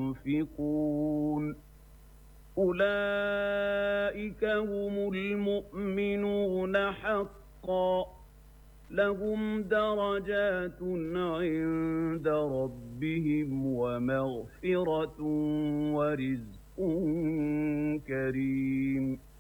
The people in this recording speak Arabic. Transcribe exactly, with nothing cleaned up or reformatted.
ينفقون أولئك هم المؤمنون حقا لهم درجات عند ربهم ومغفرة ورزق كريم